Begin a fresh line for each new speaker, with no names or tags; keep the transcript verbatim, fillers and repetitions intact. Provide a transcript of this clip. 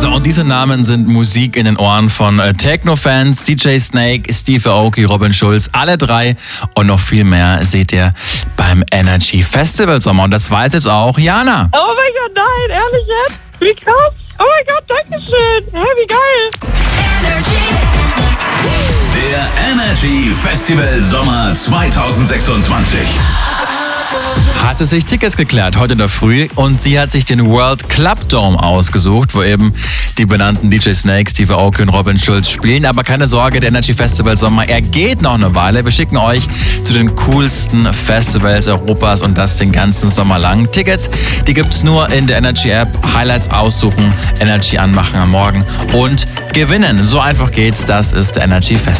So, und diese Namen sind Musik in den Ohren von äh, Techno-Fans, D J Snake, Steve Aoki, Robin Schulz, alle drei und noch viel mehr seht ihr beim Energy Festival Sommer. Und das weiß jetzt auch Jana.
Oh mein Gott, nein, ehrlich jetzt? Wie krass. Oh mein Gott, danke schön. Hä, wie geil.
Der Energy Festival Sommer zwanzig sechsundzwanzig.
Hatte sich Tickets geklärt heute in der Früh und sie hat sich den World Club Dome ausgesucht, wo eben die benannten D J Snake, Steve Aoki und Robin Schulz spielen. Aber keine Sorge, der Energy Festival Sommer, er geht noch eine Weile. Wir schicken euch zu den coolsten Festivals Europas und das den ganzen Sommer lang. Tickets, die gibt's nur in der Energy App. Highlights aussuchen, Energy anmachen am Morgen und gewinnen. So einfach geht's. Das ist der Energy Festival.